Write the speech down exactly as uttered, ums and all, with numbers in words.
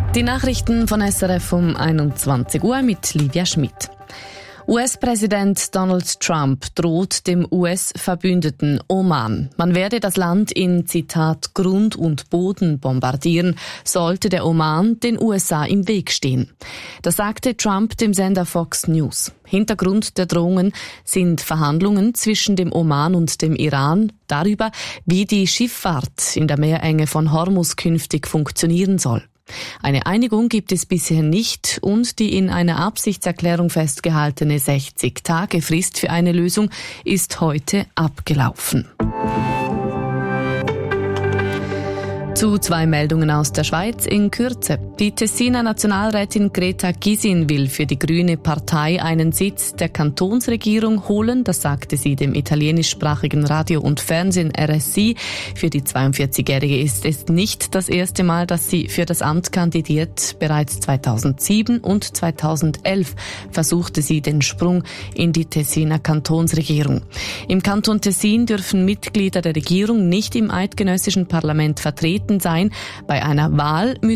Die Nachrichten von S R F um einundzwanzig Uhr mit Livia Schmidt. U S-Präsident Donald Trump droht dem U S-Verbündeten Oman. Man werde das Land in, Zitat, Grund und Boden bombardieren, sollte der Oman den U S A im Weg stehen. Das sagte Trump dem Sender Fox News. Hintergrund der Drohungen sind Verhandlungen zwischen dem Oman und dem Iran darüber, wie die Schifffahrt in der Meerenge von Hormuz künftig funktionieren soll. Eine Einigung gibt es bisher nicht und die in einer Absichtserklärung festgehaltene sechzig-Tage-Frist für eine Lösung ist heute abgelaufen. Zu zwei Meldungen aus der Schweiz in Kürze. Die Tessiner Nationalrätin Greta Gysin will für die Grüne Partei einen Sitz der Kantonsregierung holen. Das sagte sie dem italienischsprachigen Radio und Fernsehen R S I. Für die zweiundvierzigjährige ist es nicht das erste Mal, dass sie für das Amt kandidiert. Bereits zweitausendsieben und zweitausendelf versuchte sie den Sprung in die Tessiner Kantonsregierung. Im Kanton Tessin dürfen Mitglieder der Regierung nicht im eidgenössischen Parlament vertreten sein. Bei einer Wahl müssen